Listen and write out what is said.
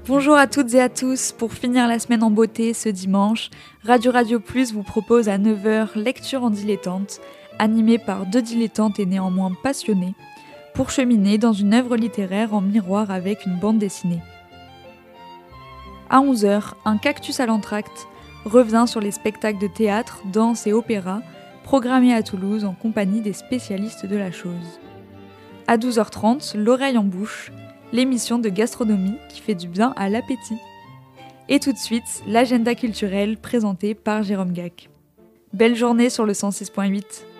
Bonjour à toutes et à tous, pour finir la semaine en beauté ce dimanche, Radio Plus vous propose à 9h Lecture en dilettante, animée par deux dilettantes et néanmoins passionnées, pour cheminer dans une œuvre littéraire en miroir avec une bande dessinée. À 11h, Un cactus à l'entracte revient sur les spectacles de théâtre, danse et opéra, programmés à Toulouse en compagnie des spécialistes de la chose. À 12h30, L'oreille en bouche, l'émission de gastronomie qui fait du bien à l'appétit. Et tout de suite, l'agenda culturel présenté par Jérôme Gac. Belle journée sur le 106.8.